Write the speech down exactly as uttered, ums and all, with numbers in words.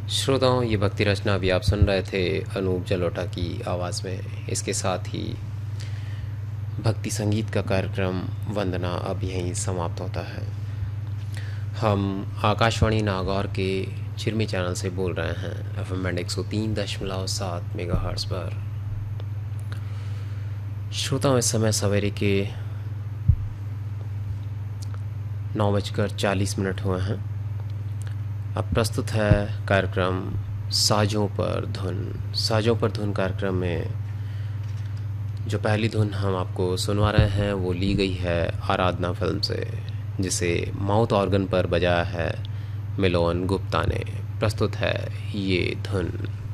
श्रोताओं, ये भक्ति रचना अभी आप सुन रहे थे अनूप जलोटा की आवाज़ में। इसके साथ ही भक्ति संगीत का कार्यक्रम वंदना अब यहीं समाप्त होता है। हम आकाशवाणी नागौर के चिरमी चैनल से बोल रहे हैं एफ एम बैंड एक सौ तीन दशमलव सात मेगा हर्ट्ज़ पर। श्रोताओं, इस समय सवेरे के नौ बजकर चालीस मिनट हुए हैं। अब प्रस्तुत है कार्यक्रम साजों पर धुन। साजों पर धुन कार्यक्रम में जो पहली धुन हम आपको सुनवा रहे हैं वो ली गई है आराधना फिल्म से, जिसे माउथ ऑर्गन पर बजाया है मिलोन गुप्ता ने। प्रस्तुत है ये धुन।